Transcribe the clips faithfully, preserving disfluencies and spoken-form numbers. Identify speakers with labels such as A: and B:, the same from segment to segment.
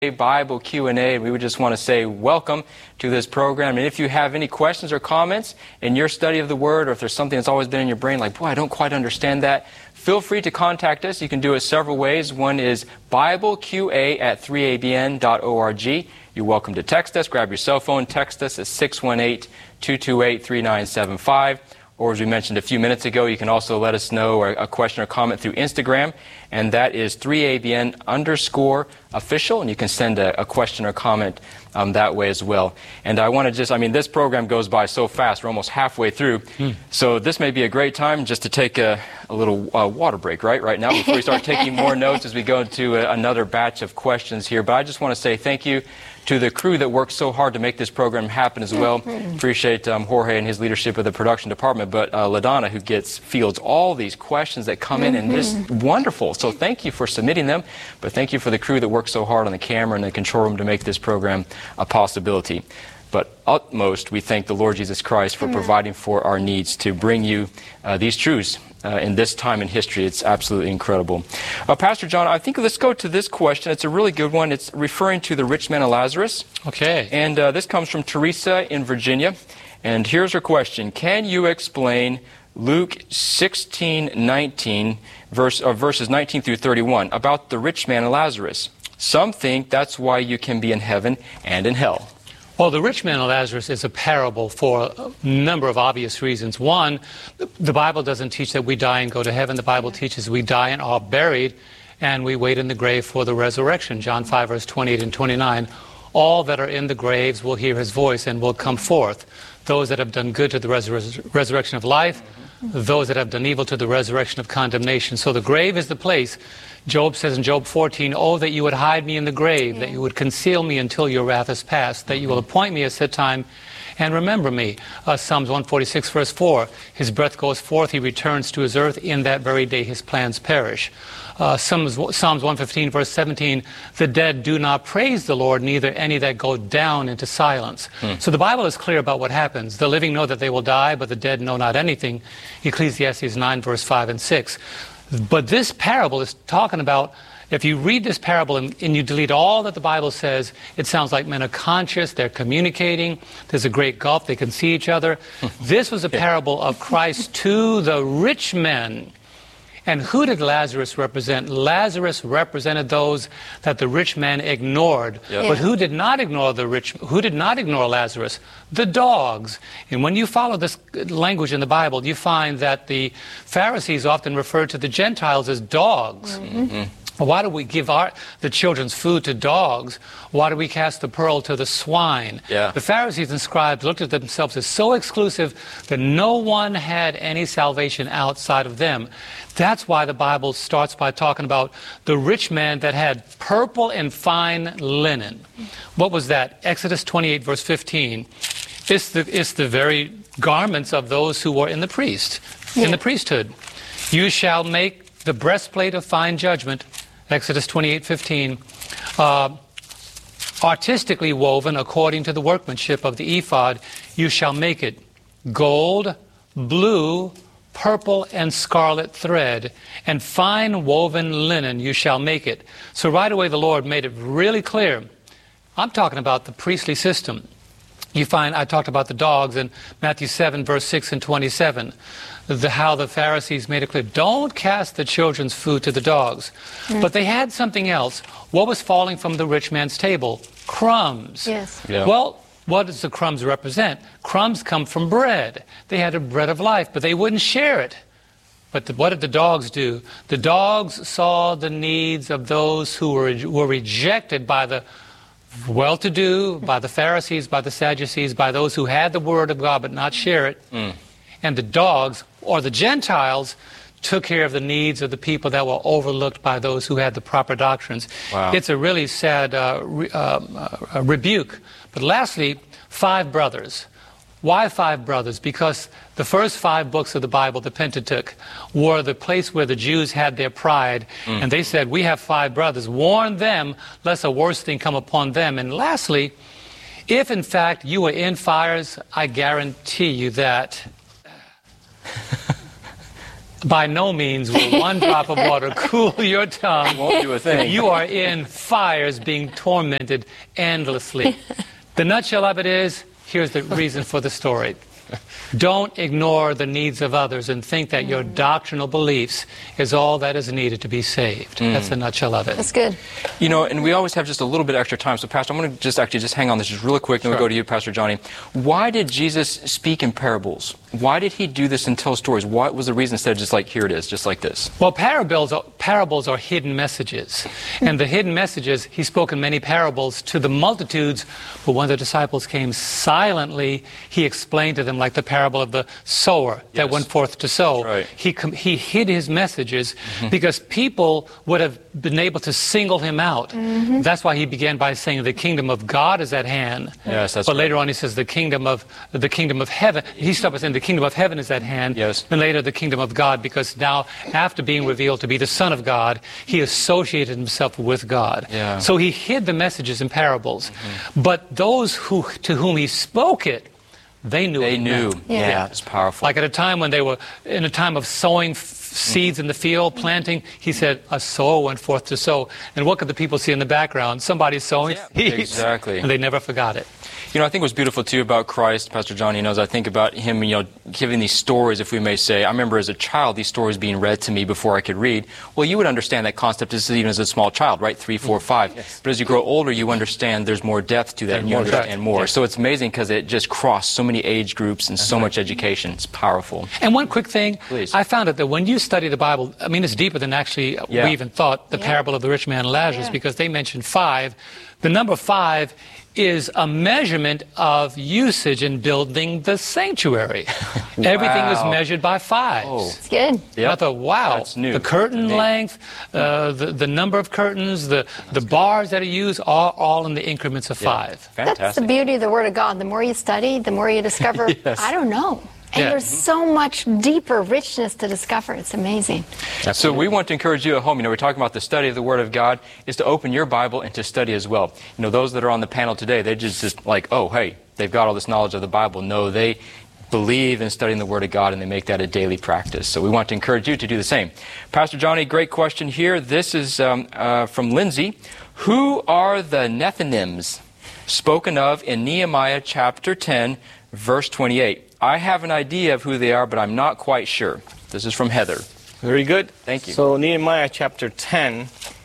A: Bible Q and A. We would just want to say welcome to this program. And if you have any questions or comments in your study of the Word, or if there's something that's always been in your brain, like, boy, I don't quite understand that, feel free to contact us. You can do it several ways. One is Bible Q A at three A B N dot org. You're welcome to text us. Grab your cell phone, text us at six one eight, two two eight, three nine seven five. Or as we mentioned a few minutes ago, you can also let us know a question or comment through Instagram, and that is three A B N underscore official, and you can send a, a question or comment um, that way as well. And I want to just, I mean, this program goes by so fast, we're almost halfway through, mm. so this may be a great time just to take a, a little uh, water break right, right now before we start taking more notes as we go into a, another batch of questions here. But I just want to say thank you to the crew that worked so hard to make this program happen as well. Mm-hmm. Appreciate um, Jorge and his leadership of the production department, but uh, LaDonna, who gets fields all these questions that come in, mm-hmm. and just wonderful. So thank you for submitting them, but thank you for the crew that worked so hard on the camera and the control room to make this program a possibility. But utmost, we thank the Lord Jesus Christ for Amen. Providing for our needs to bring you uh, these truths uh, in this time in history. It's absolutely incredible. Uh, Pastor John, I think let's go to this question. It's a really good one. It's referring to the rich man and Lazarus. Okay. And uh, this comes from Teresa in Virginia. And here's her question. Can you explain Luke sixteen nineteen, verse, uh, verses nineteen through thirty-one, about the rich man and Lazarus? Some think that's why you can be in heaven and in hell.
B: Well, the rich man and Lazarus is a parable for a number of obvious reasons. One, the Bible doesn't teach that we die and go to heaven. The Bible teaches we die and are buried, and we wait in the grave for the resurrection. John five, verse twenty-eight and twenty-nine. All that are in the graves will hear his voice and will come forth. Those that have done good to the resur- resurrection of life, those that have done evil to the resurrection of condemnation. So the grave is the place. Job says in Job fourteen, oh, that you would hide me in the grave, yeah. that you would conceal me until your wrath is past, that you will appoint me a set time and remember me. Uh, Psalms one forty-six, verse four, his breath goes forth, he returns to his earth, in that very day his plans perish. Uh, Psalms, Psalms one fifteen, verse seventeen, the dead do not praise the Lord, neither any that go down into silence. Hmm. So the Bible is clear about what happens. The living know that they will die, but the dead know not anything. Ecclesiastes nine, verse five and six. But this parable is talking about, if you read this parable and, and you delete all that the Bible says, it sounds like men are conscious, they're communicating, there's a great gulf, they can see each other. This was a parable of Christ to the rich men. And who did Lazarus represent? Lazarus represented those that the rich man ignored. Yep. But who did not ignore the rich? Who did not ignore Lazarus? The dogs. And when you follow this language in the Bible, you find that the Pharisees often referred to the Gentiles as dogs. Mm-hmm. Why do we give our, the children's food to dogs? Why do we cast the pearl to the swine? Yeah. The Pharisees and scribes looked at themselves as so exclusive that no one had any salvation outside of them. That's why the Bible starts by talking about the rich man that had purple and fine linen. What was that? Exodus twenty-eight, verse fifteen. It's the, it's the very garments of those who were in the priest, yeah. in the priesthood. You shall make the breastplate of fine judgment, Exodus twenty-eight, fifteen, uh, artistically woven according to the workmanship of the ephod. You shall make it gold, blue, purple, and scarlet thread, and fine woven linen you shall make it. So right away the Lord made it really clear. I'm talking about the priestly system. You find, I talked about the dogs in Matthew seven, verse six and twenty-seven. The, how the Pharisees made it clear, don't cast the children's food to the dogs. Mm. But they had something else. What was falling from the rich man's table? Crumbs. Yes. Yeah. Well, what does the crumbs represent? Crumbs come from bread. They had a bread of life, but they wouldn't share it. But the, what did the dogs do? The dogs saw the needs of those who were, were rejected by the well-to-do, by the Pharisees, by the Sadducees, by those who had the Word of God but not share it. Mm. And the dogs, or the Gentiles, took care of the needs of the people that were overlooked by those who had the proper doctrines. Wow. It's a really sad uh, re uh, uh, rebuke. But lastly, five brothers. Why five brothers? Because the first five books of the Bible, the Pentateuch, were the place where the Jews had their pride. Mm. And they said, we have five brothers. Warn them, lest a worse thing come upon them. And lastly, if in fact you were in fires, I guarantee you that by no means will one drop of water cool your tongue.
A: Won't do a thing.
B: You are in fires being tormented endlessly. The nutshell of it is, here's the reason for the story. Don't ignore the needs of others and think that your doctrinal beliefs is all that is needed to be saved. Mm. That's the nutshell of it.
C: That's good.
A: You know, and we always have just a little bit extra time. So, Pastor, I'm going to just actually just hang on this just really quick, then
B: sure.
A: we'll go to you, Pastor Johnny. Why did Jesus speak in parables? Why did he do this and tell stories? What was the reason instead of just like, here it is, just like this?
B: Well, parables are, parables are hidden messages. And the hidden messages, he spoke in many parables to the multitudes, but when the disciples came silently, he explained to them, like the parable of the sower yes. that went forth to sow.
A: Right.
B: He, he hid his messages mm-hmm. because people would have been able to single him out. Mm-hmm. That's why he began by saying the kingdom of God is at hand.
A: Yes, that's
B: but
A: right.
B: later on he says the kingdom of the kingdom of heaven. He stopped by saying the kingdom of heaven is at hand.
A: Yes.
B: And later the kingdom of God, because now after being revealed to be the Son of God, he associated himself with God.
A: Yeah.
B: So he hid the messages in parables. Mm-hmm. But those who to whom he spoke it, they knew
A: They
B: it
A: knew.
B: meant.
A: Yeah.
C: Yeah.
A: It's powerful.
B: Like at a time when they were in a time of sowing f- seeds in the field, planting, he said, a sower went forth to sow. And what could the people see in the background? Somebody sowing
A: Yeah,
B: seeds.
A: exactly.
B: And they never forgot it.
A: You know, I think what's beautiful, too, about Christ, Pastor Johnny knows, I think about him, you know, giving these stories, if we may say. I remember as a child, these stories being read to me before I could read. Well, you would understand that concept just even as a small child, right? Three, four, five.
B: Yes.
A: But as you grow older, you understand there's more depth to that, and you
B: more
A: understand
B: depth.
A: more.
B: Yes.
A: So it's amazing because it just crossed so many age groups and so
B: right.
A: much education. It's powerful.
B: And one quick thing,
A: Please.
B: I found out that when you study the Bible, I mean, it's deeper than actually
A: Yeah.
B: we even thought, the
C: Yeah.
B: parable of the rich man and Lazarus,
C: Yeah.
B: because they mentioned five. The number five is a measurement of usage in building the sanctuary. Everything was
A: Wow.
B: measured by fives.
A: Oh.
C: It's good.
A: Yep.
B: I thought, wow,
A: That's new.
B: the curtain
A: Neat.
B: length, uh, the, the number of curtains, the, the bars that are used, are all in the increments of
A: Yeah.
B: five.
C: That's the
A: Fantastic.
C: beauty of the Word of God. The more you study, the more you discover,
A: Yes.
C: I don't know. And
B: Yeah.
C: there's so much deeper richness to discover. It's amazing.
A: So we want to encourage you at home, you know, we're talking about the study of the Word of God, is to open your Bible and to study as well. You know, those that are on the panel today, they're just, just like, oh, hey, they've got all this knowledge of the Bible. No, they believe in studying the Word of God, and they make that a daily practice. So we want to encourage you to do the same. Pastor Johnny, great question here. This is um, uh, from Lindsay. Who are the Nethinims spoken of in Nehemiah chapter ten, verse twenty-eight? I have an idea of who they are, but I'm not quite sure. This is from Heather.
D: Very good.
A: Thank you.
D: So Nehemiah chapter ten,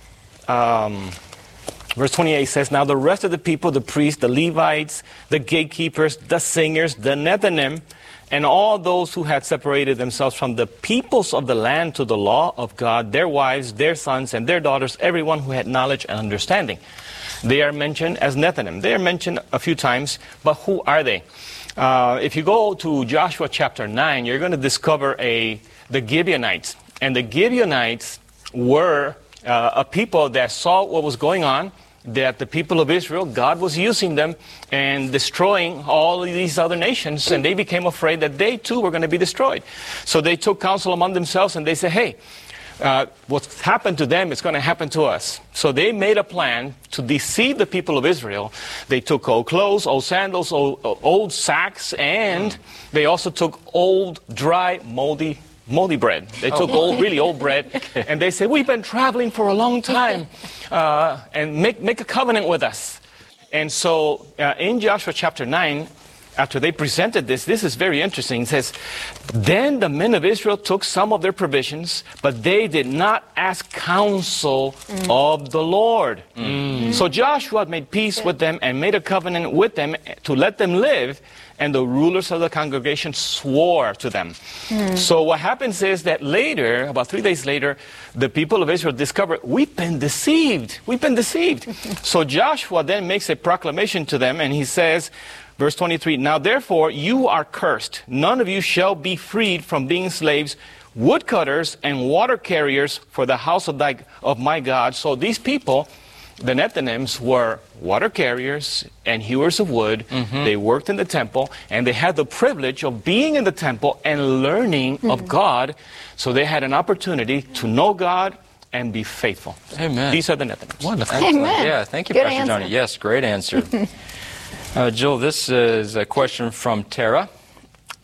D: um, verse twenty-eight says, Now the rest of the people, the priests, the Levites, the gatekeepers, the singers, the Nethinim, and all those who had separated themselves from the peoples of the land to the law of God, their wives, their sons, and their daughters, everyone who had knowledge and understanding. They are mentioned as Nethinim. They are mentioned a few times, but who are they? Uh, if you go to Joshua chapter nine, you're going to discover a the Gibeonites. And the Gibeonites were uh, a people that saw what was going on, that the people of Israel, God was using them and destroying all of these other nations, and they became afraid that they too were going to be destroyed. So they took counsel among themselves and they said, hey, Uh, what's happened to them is going to happen to us. So they made a plan to deceive the people of Israel. They took old clothes, old sandals, old, old sacks, and they also took old, dry, moldy, moldy bread. They took old, really old bread, and they said, we've been traveling for a long time, uh, and make, make a covenant with us. And so uh, in Joshua chapter nine, after they presented this, this is very interesting. It says, Then the men of Israel took some of their provisions, but they did not ask counsel mm. of the Lord. Mm. So Joshua made peace with them and made a covenant with them to let them live, and the rulers of the congregation swore to them. Mm. So what happens is that later, about three days later, the people of Israel discovered, we've been deceived. We've been deceived. So Joshua then makes a proclamation to them, and he says, verse twenty-three, Now therefore you are cursed. None of you shall be freed from being slaves, woodcutters and water carriers for the house of, thy, of my God. So these people, the Nethinims, were water carriers and hewers of wood. Mm-hmm. They worked in the temple, and they had the privilege of being in the temple and learning mm-hmm. of God. So they had an opportunity to know God and be faithful.
A: Amen.
D: These are the Nethinims.
B: Wonderful.
C: Amen.
A: Yeah, thank you,
C: Good
A: Pastor
C: answer.
A: Johnny. Yes, great answer. uh, Jill, this is a question from Tara.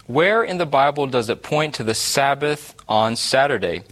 A: where in the Bible does it point to the Sabbath on Saturday?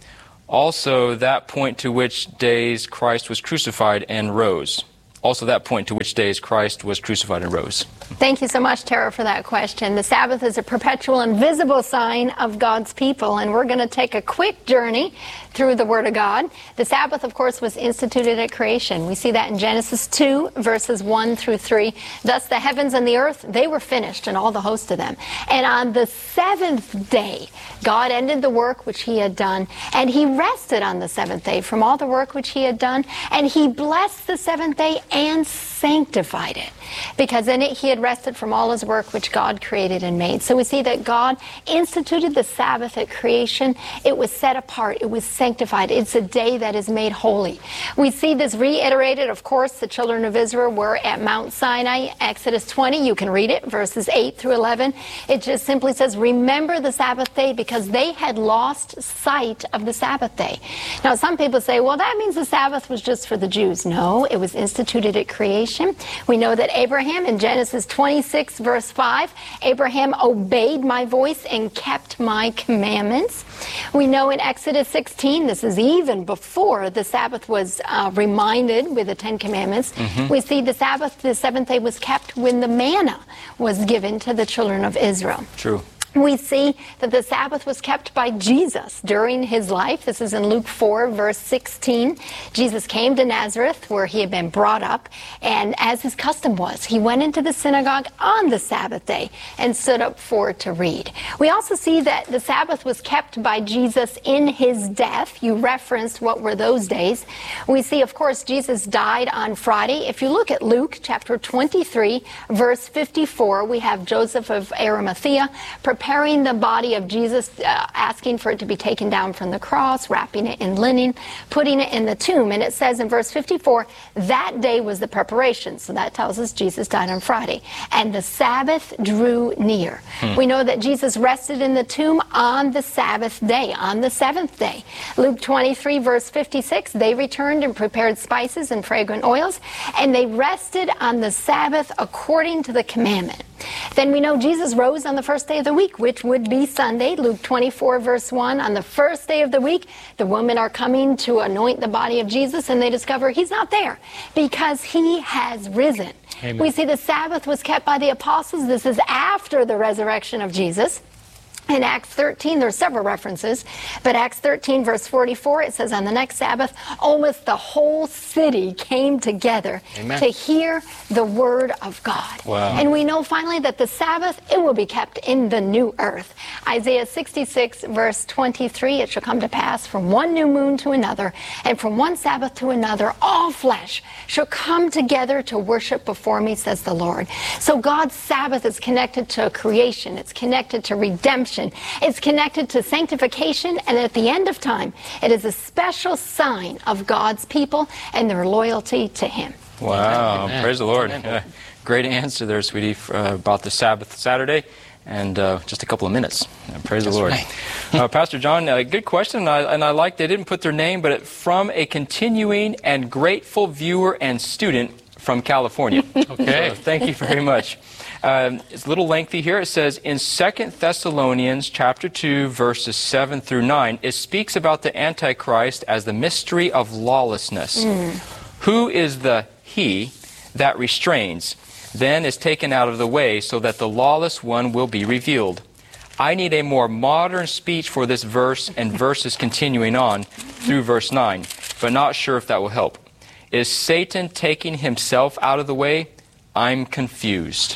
A: Also, that point to which days Christ was crucified and rose. Also, that point to which days Christ was crucified and rose.
C: Thank you so much, Tara, for that question. The Sabbath is a perpetual and visible sign of God's people, and we're going to take a quick journey through the Word of God. The Sabbath, of course, was instituted at creation. We see that in Genesis two, verses one through three. Thus the heavens and the earth, they were finished, and all the host of them. And on the seventh day, God ended the work which he had done, and he rested on the seventh day from all the work which he had done, and he blessed the seventh day and sanctified it, because in it he had rested from all his work which God created and made. So we see that God instituted the Sabbath at creation. It was set apart. It was sanctified. It's a day that is made holy. We see this reiterated. Of course, the children of Israel were at Mount Sinai, Exodus twenty. You can read it, verses eight through eleven. It just simply says, remember the Sabbath day, because they had lost sight of the Sabbath day. Now, some people say, well, that means the Sabbath was just for the Jews. No, it was instituted at creation. We know that Abraham, in Genesis twenty-six, verse five, Abraham obeyed my voice and kept my commandments. We know in Exodus sixteen, this is even before the Sabbath was uh, reminded with the Ten Commandments, mm-hmm. we see the Sabbath, the seventh day, was kept when the manna was given to the children of Israel.
A: True.
C: We see that the Sabbath was kept by Jesus during his life. This is in Luke four, verse sixteen. Jesus came to Nazareth, where he had been brought up, and as his custom was, he went into the synagogue on the Sabbath day and stood up for to read. We also see that the Sabbath was kept by Jesus in his death. You referenced what were those days. We see, of course, Jesus died on Friday. If you look at Luke chapter twenty-three, verse fifty-four, we have Joseph of Arimathea preparing the body of Jesus, uh, asking for it to be taken down from the cross, wrapping it in linen, putting it in the tomb. And it says in verse fifty-four, that day was the preparation. So that tells us Jesus died on Friday. And the Sabbath drew near. Hmm. We know that Jesus rested in the tomb on the Sabbath day, on the seventh day. Luke twenty-three, verse fifty-six, they returned and prepared spices and fragrant oils, and they rested on the Sabbath according to the commandment. Then we know Jesus rose on the first day of the week, which would be Sunday. Luke twenty-four, verse one, on the first day of the week, the women are coming to anoint the body of Jesus, and they discover he's not there because he has risen. Amen. We see the Sabbath was kept by the apostles. This is after the resurrection of Jesus. In Acts thirteen, there are several references, but Acts thirteen, verse forty-four, it says, on the next Sabbath, almost the whole city came together Amen. To hear the word of God.
A: Wow.
C: And we know finally that the Sabbath, it will be kept in the new earth. Isaiah sixty-six, verse twenty-three, it shall come to pass from one new moon to another, and from one Sabbath to another, all flesh shall come together to worship before me, says the Lord. So God's Sabbath is connected to creation. It's connected to redemption. It's connected to sanctification, and at the end of time, it is a special sign of God's people and their loyalty to him.
A: Wow.
B: Amen.
A: Praise the Lord. Uh, great answer there, sweetie, uh, about the Sabbath Saturday, and uh, just a couple of minutes. Uh, praise That's the Lord. Right. uh, Pastor John, uh, good question, and I, and I like they didn't put their name, but it, from a continuing and grateful viewer and student from California.
B: Okay.
A: So, thank you very much. Um, it's a little lengthy here. It says in Second Thessalonians chapter two, verses seven through nine, it speaks about the Antichrist as the mystery of lawlessness. Mm. Who is the he that restrains, then is taken out of the way, so that the lawless one will be revealed. I need a more modern speech for this verse and verses continuing on through verse nine, but not sure if that will help. Is Satan taking himself out of the way? I'm confused.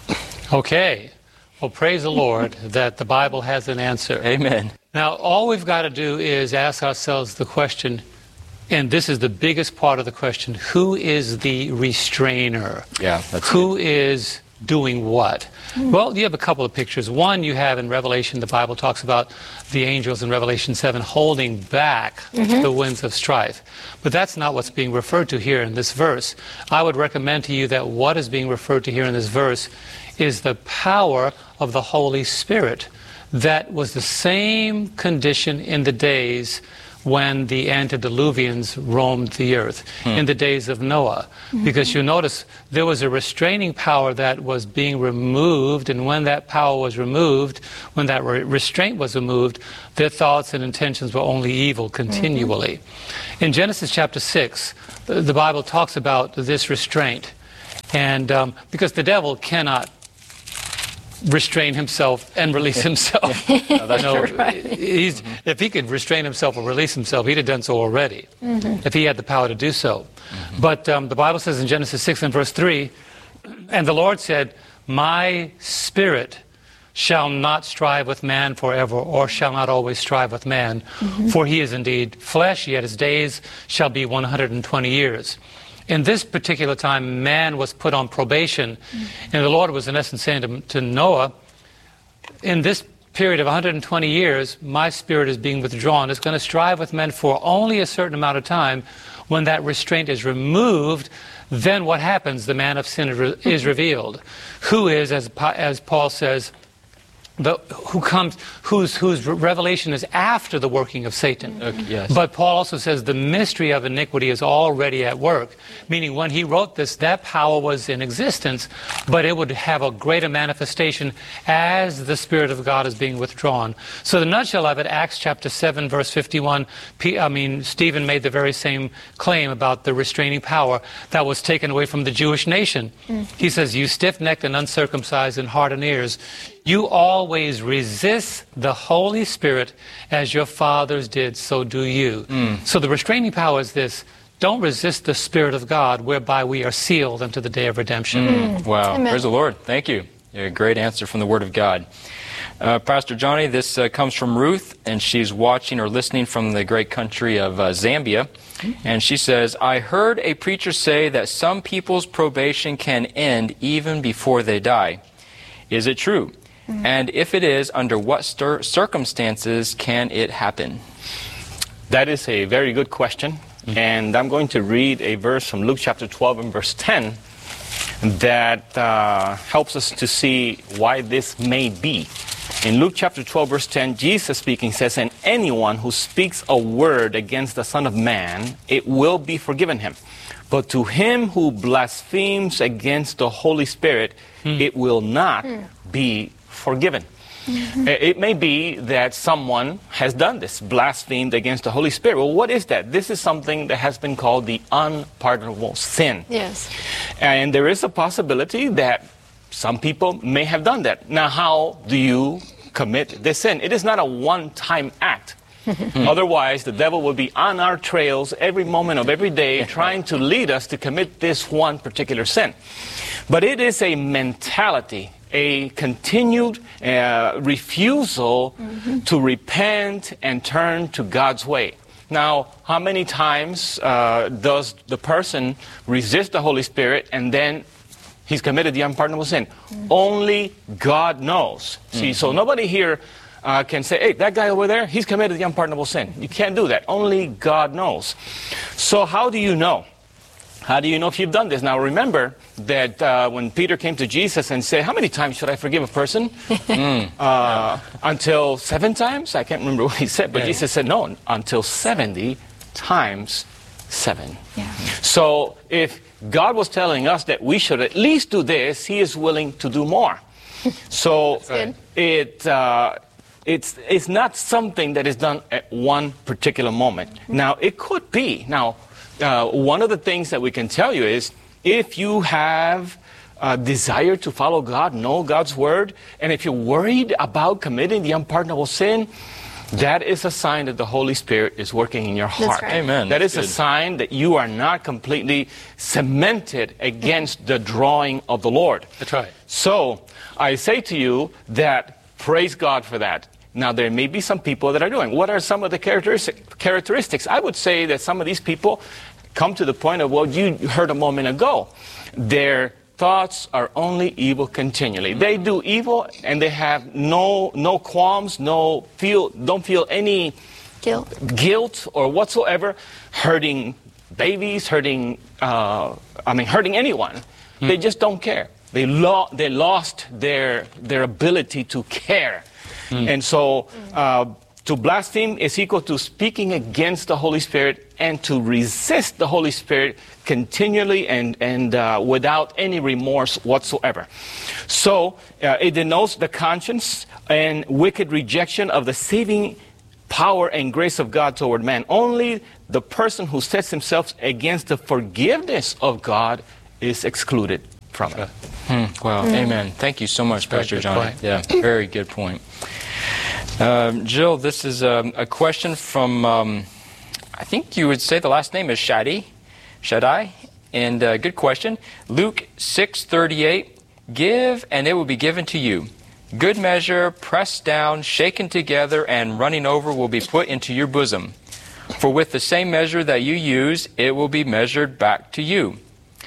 B: Okay. Well, praise the Lord that the Bible has an answer.
A: Amen.
B: Now, all we've got to do is ask ourselves the question, and this is the biggest part of the question, who is the restrainer?
A: Yeah, that's
B: Who
A: it.
B: is doing what? Mm. Well, you have a couple of pictures. One you have in Revelation, the Bible talks about the angels in Revelation seven holding back mm-hmm. the winds of strife. But that's not what's being referred to here in this verse. I would recommend to you that what is being referred to here in this verse is the power of the Holy Spirit. That was the same condition in the days when the antediluvians roamed the earth, hmm. in the days of Noah. Mm-hmm. Because you notice there was a restraining power that was being removed, and when that power was removed, when that re- restraint was removed, their thoughts and intentions were only evil continually. Mm-hmm. In Genesis chapter six, the, the Bible talks about this restraint. And um, because the devil cannot restrain himself and release himself.
A: Yeah. No, that's
B: you know,
A: true.
B: Right. He's, mm-hmm. If he could restrain himself or release himself, he'd have done so already, mm-hmm. if he had the power to do so. Mm-hmm. But um, the Bible says in Genesis six and verse three, and the Lord said, my spirit shall not strive with man forever, or shall not always strive with man, mm-hmm. for he is indeed flesh, yet his days shall be one hundred twenty years. In this particular time, man was put on probation, mm-hmm. and the Lord was in essence saying to, to Noah, in this period of one hundred twenty years, my spirit is being withdrawn. It's going to strive with men for only a certain amount of time. When that restraint is removed, then what happens? The man of sin is, re- is revealed, who is, as, as Paul says, The, who comes, whose, whose revelation is after the working of Satan.
A: Okay, yes.
B: But Paul also says the mystery of iniquity is already at work, meaning when he wrote this, that power was in existence, but it would have a greater manifestation as the Spirit of God is being withdrawn. So the nutshell of it, Acts chapter seven, verse fifty-one, P, I mean, Stephen made the very same claim about the restraining power that was taken away from the Jewish nation. Mm. He says, you stiff-necked and uncircumcised in heart and ears, you always resist the Holy Spirit as your fathers did, so do you. Mm. So the restraining power is this: don't resist the Spirit of God, whereby we are sealed unto the day of redemption.
A: Mm. Wow.
C: Amen.
A: Praise the Lord. Thank you. A great answer from the Word of God. Uh, Pastor Johnny, this uh, comes from Ruth, and she's watching or listening from the great country of uh, Zambia. Mm-hmm. And she says, I heard a preacher say that some people's probation can end even before they die. Is it true? Mm-hmm. And if it is, under what stir- circumstances can it happen?
D: That is a very good question. Mm-hmm. And I'm going to read a verse from Luke chapter twelve and verse ten that uh, helps us to see why this may be. In Luke chapter twelve, verse ten, Jesus speaking says, and anyone who speaks a word against the Son of Man, it will be forgiven him. But to him who blasphemes against the Holy Spirit, mm. it will not mm. be forgiven. Mm-hmm. It may be that someone has done this, blasphemed against the Holy Spirit. Well, what is that? This is something that has been called the unpardonable sin.
C: Yes. And
D: there is a possibility that some people may have done that. Now, how do you commit this sin? It is not a one-time act. Otherwise, the devil will be on our trails every moment of every day trying to lead us to commit this one particular sin. But it is a mentality, a continued uh, refusal mm-hmm. to repent and turn to God's way. Now, how many times uh, does the person resist the Holy Spirit and then he's committed the unpardonable sin? Mm-hmm. Only God knows. Mm-hmm. See, so nobody here uh, can say, hey, that guy over there, he's committed the unpardonable sin. You can't do that. Only God knows. So how do you know? How do you know if you've done this? Now, remember that uh, when Peter came to Jesus and said, how many times should I forgive a person? mm. uh, until seven times? I can't remember what he said, but yeah. Jesus said, no, until seventy times seven. Yeah. So if God was telling us that we should at least do this, he is willing to do more. So it, uh, it's, it's not something that is done at one particular moment. Mm-hmm. Now, it could be. Now, Uh, one of the things that we can tell you is if you have a desire to follow God, know God's word, and if you're worried about committing the unpardonable sin, that is a sign that the Holy Spirit is working in your heart.
C: That's right.
A: Amen.
D: That
A: That's
D: is
A: good.
D: a sign that you are not completely cemented against the drawing of the Lord.
B: That's right.
D: So I say to you that praise God for that. Now, there may be some people that are doing. What are some of the characteristic, characteristics? I would say that some of these people come to the point of what you heard a moment ago. Their thoughts are only evil continually. They do evil and they have no no qualms, no feel, don't feel any
C: guilt,
D: guilt or whatsoever, hurting babies, hurting, uh, I mean, hurting anyone. Mm. They just don't care. They, lo- they lost their, their ability to care. Mm. And so uh, To blaspheme is equal to speaking against the Holy Spirit and to resist the Holy Spirit continually and, and uh, without any remorse whatsoever. So uh, it denotes the conscience and wicked rejection of the saving power and grace of God toward man. Only the person who sets himself against the forgiveness of God is excluded from it.
A: Hmm. Wow. Mm. Amen. Thank you so much, Pastor John.
B: Point.
A: Yeah, very good point. Um, Jill, this is um, a question from, um, I think you would say the last name is Shadi. Shaddai. And uh, good question. Luke six thirty-eight, give and it will be given to you. Good measure, pressed down, shaken together, and running over will be put into your bosom. For with the same measure that you use, it will be measured back to you.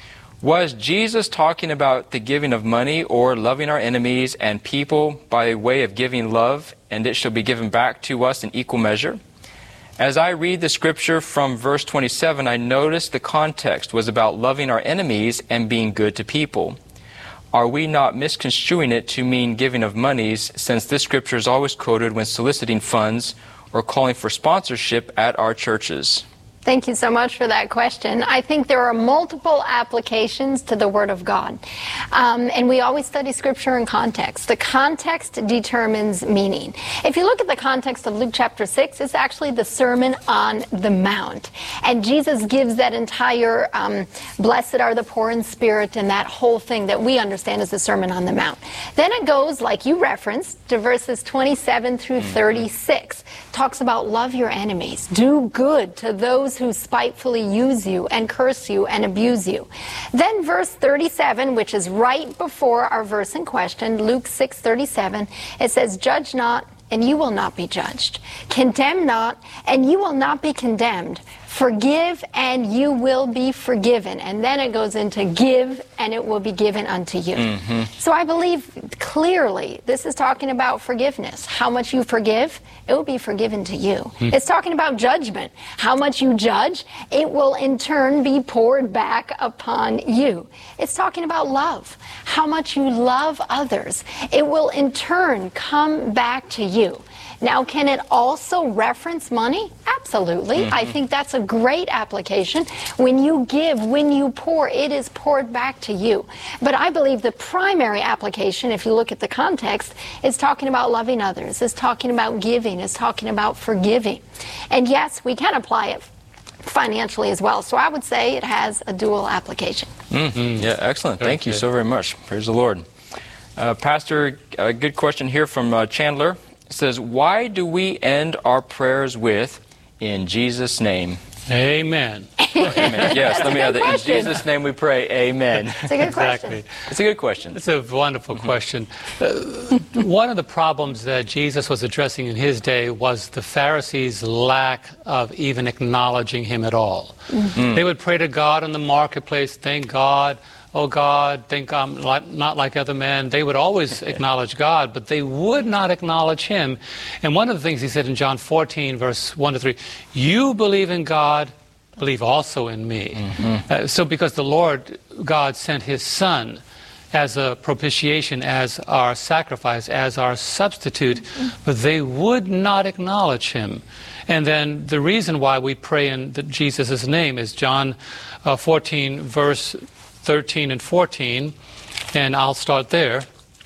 A: Was Jesus talking about the giving of money or loving our enemies and people by way of giving love, and it shall be given back to us in equal measure? As I read the scripture from verse twenty-seven, I noticed the context was about loving our enemies and being good to people. Are we not misconstruing it to mean giving of monies, since this scripture is always quoted when soliciting funds or calling for sponsorship at our churches?
C: Thank you so much for that question. I think there are multiple applications to the Word of God. Um, and we always study Scripture in context. The context determines meaning. If you look at the context of Luke chapter six, it's actually the Sermon on the Mount. And Jesus gives that entire, um, blessed are the poor in spirit, and that whole thing that we understand as the Sermon on the Mount. Then it goes, like you referenced, to verses twenty-seven through thirty-six. Talks about love your enemies. Do good to those who spitefully use you and curse you and abuse you. Then verse thirty-seven, which is right before our verse in question, Luke six thirty-seven, it says, judge not, and you will not be judged. Condemn not, and you will not be condemned. Forgive, and you will be forgiven. And then it goes into give, and it will be given unto you. Mm-hmm. So I believe clearly this is talking about forgiveness. How much you forgive, it will be forgiven to you. Mm. It's talking about judgment. How much you judge, it will in turn be poured back upon you. It's talking about love. How much you love others, it will in turn come back to you. Now, can it also reference money? Absolutely. Mm-hmm. I think that's a great application. When you give, when you pour, it is poured back to you. But I believe the primary application, if you look at the context, is talking about loving others, is talking about giving, is talking about forgiving. And yes, we can apply it financially as well. So I would say it has a dual application.
A: Mm-hmm. Yeah, excellent. Thank you so very much. Praise the Lord. Uh, Pastor, a good question here from uh, Chandler. It says, why do we end our prayers with, in Jesus' name?
B: Amen.
A: Amen. Yes, let me add that. In Jesus' name we pray, amen.
C: It's a good
B: exactly.
C: question.
A: It's a good question.
B: It's a wonderful mm-hmm. question. Uh, one of the problems that Jesus was addressing in his day was the Pharisees' lack of even acknowledging him at all. Mm-hmm. They would pray to God in the marketplace, thank God, oh God, think I'm like, not like other men. They would always acknowledge God, but they would not acknowledge him. And one of the things he said in John fourteen, verse one to three, you believe in God, believe also in me. Mm-hmm. Uh, so because the Lord God sent his Son as a propitiation, as our sacrifice, as our substitute, mm-hmm. but they would not acknowledge him. And then the reason why we pray in the, Jesus' name is John uh, fourteen, verse thirteen and fourteen, and I'll start there.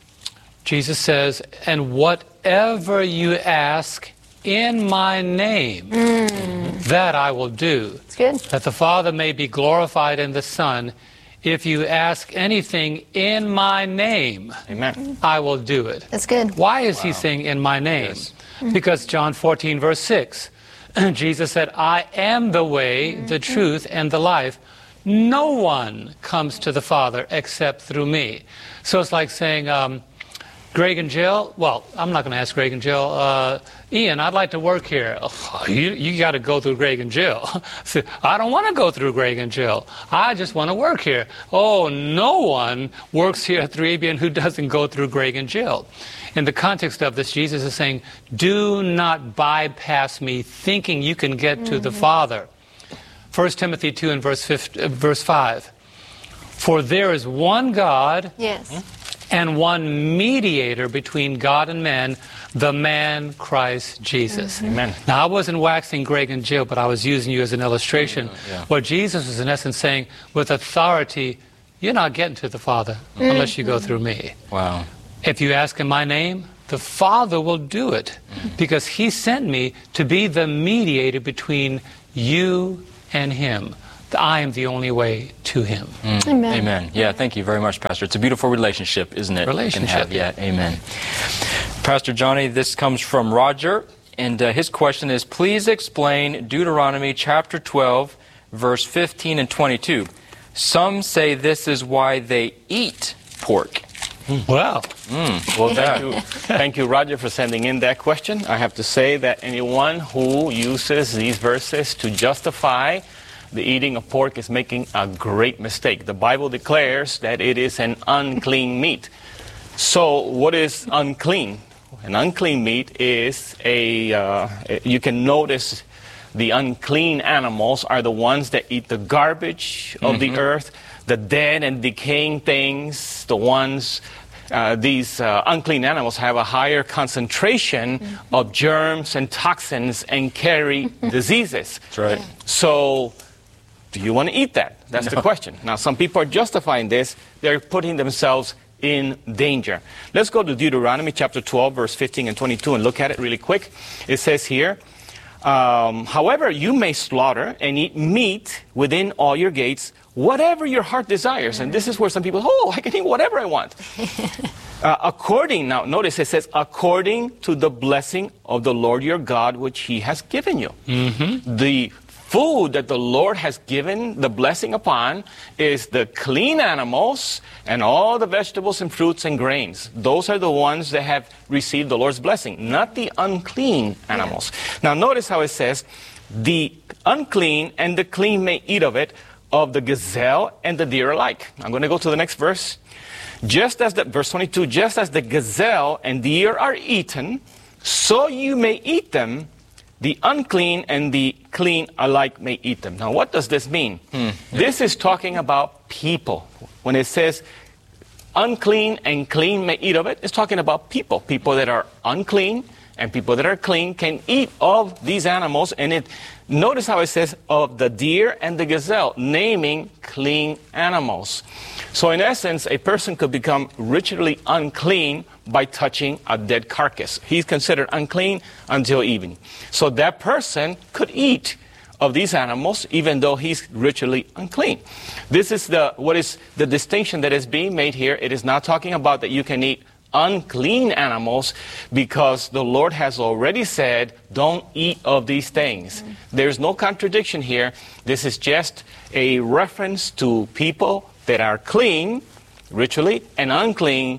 B: Jesus says, and whatever you ask in my name, mm. that I will do.
C: It's good.
B: That the Father may be glorified in the Son. If you ask anything in my name,
D: Amen.
B: I will do it.
C: That's good.
B: Why is
D: wow.
B: he saying in my name?
D: Yes.
C: Mm-hmm.
B: Because John fourteen, verse six, Jesus said, I am the way, mm-hmm. the truth, and the life. No one comes to the Father except through me. So it's like saying, um, Greg and Jill, well, I'm not going to ask Greg and Jill, uh, Ian, I'd like to work here. Oh, you you got to go through Greg and Jill. So, I don't want to go through Greg and Jill. I just want to work here. Oh, no one works here at three A B N who doesn't go through Greg and Jill. In the context of this, Jesus is saying, do not bypass me thinking you can get mm-hmm. to the Father. First Timothy two and verse, five, uh, verse five. For there is one God
C: yes.
B: and one mediator between God and men, the man Christ Jesus.
D: Mm-hmm. Amen.
B: Now, I wasn't waxing Greg and Jill, but I was using you as an illustration.
A: Yeah, yeah.
B: Where Jesus was in essence saying, with authority, you're not getting to the Father mm-hmm. unless you go through me.
A: Wow.
B: If you ask in my name, the Father will do it, mm-hmm. because he sent me to be the mediator between you and him. I am the only way to him.
A: Mm.
C: Amen.
A: Amen. Yeah, thank you very much, Pastor. It's a beautiful relationship, isn't it?
B: Relationship.
A: Yeah, amen. Pastor Johnny, this comes from Roger, and uh, his question is, please explain Deuteronomy chapter twelve, verse fifteen and twenty-two. Some say this is why they eat pork.
B: Wow.
A: Mm,
D: Well, thank you, thank you, Roger, for sending in that question. I have to say that anyone who uses these verses to justify the eating of pork is making a great mistake. The Bible declares that it is an unclean meat. So what is unclean? An unclean meat is a, uh, you can notice the unclean animals are the ones that eat the garbage of mm-hmm. the earth, the dead and decaying things, the ones, uh, these uh, unclean animals have a higher concentration mm-hmm. of germs and toxins and carry diseases.
A: That's right.
D: So, do you want to eat that? That's
A: no.
D: the question. Now, some people are justifying this. They're putting themselves in danger. Let's go to Deuteronomy chapter twelve, verse fifteen and twenty-two, and look at it really quick. It says here, um, however, you may slaughter and eat meat within all your gates, whatever your heart desires. And this is where some people, oh, I can eat whatever I want. uh, according, now notice it says, according to the blessing of the Lord your God, which he has given you. Mm-hmm. The food that the Lord has given the blessing upon is the clean animals and all the vegetables and fruits and grains. Those are the ones that have received the Lord's blessing, not the unclean animals. Yeah. Now notice how it says, the unclean and the clean may eat of it, of the gazelle and the deer alike. I'm going to go to the next verse. Just as the, verse twenty-two, just as the gazelle and deer are eaten, so you may eat them. The unclean and the clean alike may eat them. Now, what does this mean? Hmm. This is talking about people. When it says unclean and clean may eat of it, it's talking about people. People that are unclean and people that are clean can eat of these animals. And it, notice how it says of the deer and the gazelle, naming clean animals. So in essence, a person could become ritually unclean by touching a dead carcass. He's considered unclean until evening. So that person could eat of these animals even though he's ritually unclean. This is the what is the distinction that is being made here. It is not talking about that you can eat unclean animals, because the Lord has already said, don't eat of these things. Mm-hmm. There's no contradiction here. This is just a reference to people that are clean ritually and unclean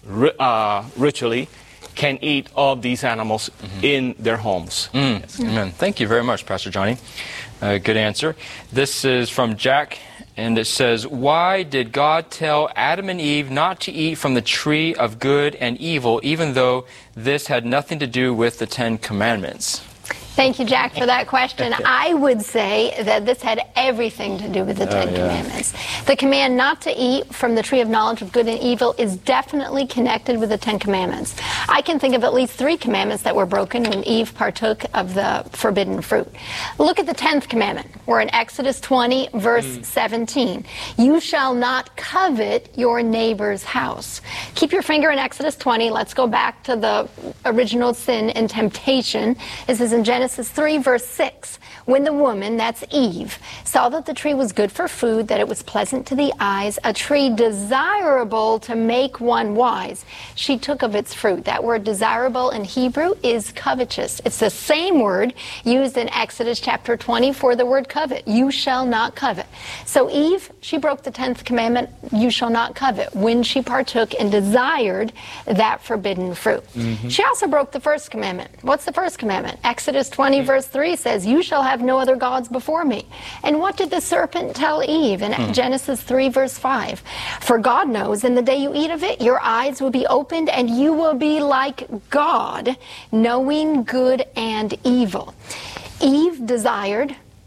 D: uh, ritually can eat of these animals mm-hmm. in their homes.
A: Mm.
D: Yes.
A: Amen. Thank you very much, Pastor Johnny. Uh, good answer. This is from Jack, and it says, why did God tell Adam and Eve not to eat from the tree of good and evil, even though this had nothing to do with the Ten Commandments?
C: Thank you, Jack, for that question. I would say that this had everything to do with the Ten
A: uh, yeah.
C: Commandments. The command not to eat from the tree of knowledge of good and evil is definitely connected with the Ten Commandments. I can think of at least three commandments that were broken when Eve partook of the forbidden fruit. Look at the tenth commandment. We're in Exodus twenty, verse mm. seventeen. You shall not covet your neighbor's house. Keep your finger in Exodus twenty. Let's go back to the original sin and temptation. This is in Genesis Genesis three, verse six. When the woman, that's Eve, saw that the tree was good for food, that it was pleasant to the eyes, a tree desirable to make one wise, she took of its fruit. That word desirable in Hebrew is covetous. It's the same word used in Exodus chapter twenty for the word covet. You shall not covet. So Eve, she broke the tenth commandment, you shall not covet, when she partook and desired that forbidden fruit. Mm-hmm. She also broke the first commandment. What's the first commandment? Exodus twenty, mm-hmm. verse three says, you shall have no other gods before me. And what did the serpent tell Eve in mm. Genesis three, verse five? For God knows, in the day you eat of it, your eyes will be opened, and you will be like God, knowing good and evil. Eve desired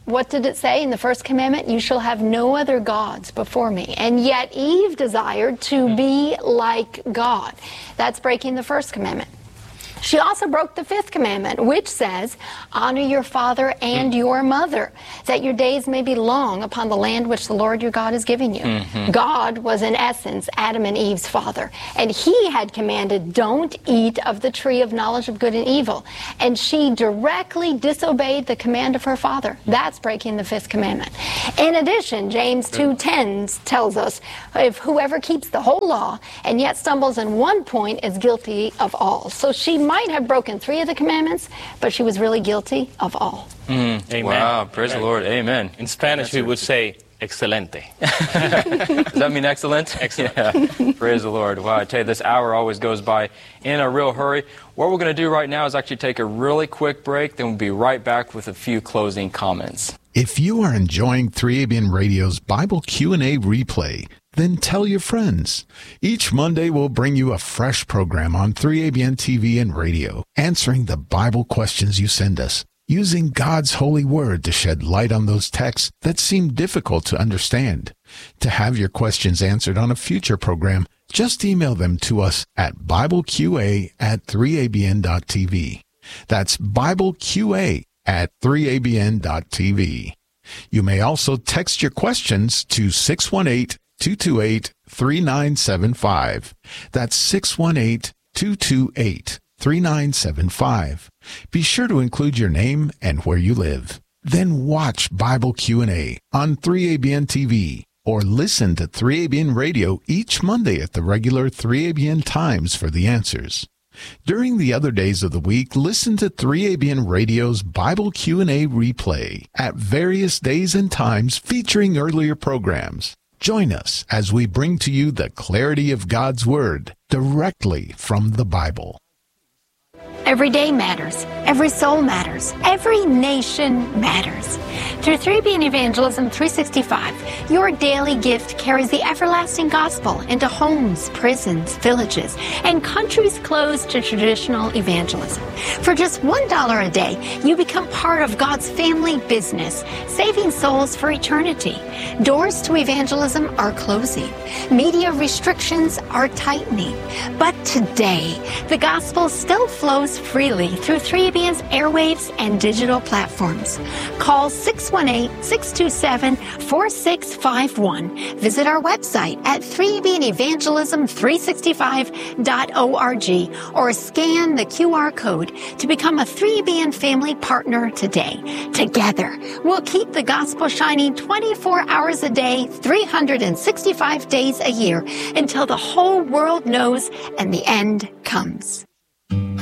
C: what did it say in the first commandment? You shall have no other gods before me. And yet Eve desired to be like God. That's breaking the first commandment. She also broke the fifth commandment, which says, honor your father and your mother, that your days may be long upon the land which the Lord your God is giving you. Mm-hmm. God was, in essence, Adam and Eve's father. And he had commanded, don't eat of the tree of knowledge of good and evil. And she directly disobeyed the command of her father. That's breaking the fifth commandment. In addition, James two ten tells us, if whoever keeps the whole law and yet stumbles in one point is guilty of all. So she might have broken three of the commandments, but she was really guilty of all.
D: Mm, amen.
A: Wow, praise
D: Amen.
A: the Lord. Amen.
D: In Spanish, we would say, excelente.
A: Does that mean excellent?
D: Excellent.
A: Yeah. Praise the Lord. Wow, I tell you, this hour always goes by in a real hurry. What we're going to do right now is actually take a really quick break, then we'll be right back with a few closing comments.
E: If you are enjoying three A B N Radio's Bible Q and A replay, then tell your friends. Each Monday we'll bring you a fresh program on three A B N T V and radio, answering the Bible questions you send us, using God's holy word to shed light on those texts that seem difficult to understand. To have your questions answered on a future program, just email them to us at bibleqa at three A B N dot T V. That's bibleqa at three A B N dot T V. You may also text your questions to six one eight, two two eight, three nine seven five. That's six one eight, two two eight, three nine seven five. Be sure to include your name and where you live. Then watch Bible Q and A on three A B N T V or listen to three A B N Radio each Monday at the regular three A B N times for the answers. During the other days of the week, listen to three A B N Radio's Bible Q and A replay at various days and times featuring earlier programs. Join us as we bring to you the clarity of God's Word directly from the Bible.
C: Every day matters. Every soul matters. Every nation matters. Through three A B N Evangelism three sixty-five, your daily gift carries the everlasting gospel into homes, prisons, villages, and countries closed to traditional evangelism. For just one dollar a day, you become part of God's family business, saving souls for eternity. Doors to evangelism are closing. Media restrictions are tightening. But today, the gospel still flows freely through three A B N's airwaves and digital platforms. Call six one eight, six two seven, four six five one. Visit our website at three A B N evangelism three sixty-five dot org or scan the Q R code to become a three A B N family partner today. Together, we'll keep the gospel shining twenty-four hours a day, three hundred sixty-five days a year until the whole world knows and the end comes.